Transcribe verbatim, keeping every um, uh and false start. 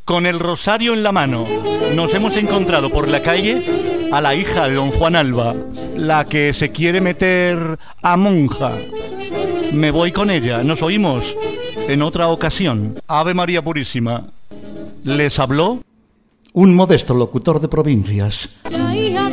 con el rosario en la mano. Nos hemos encontrado por la calle a la hija de don Juan Alba, la que se quiere meter a monja. Me voy con ella, nos oímos en otra ocasión. Ave María Purísima. Les habló un modesto locutor de provincias.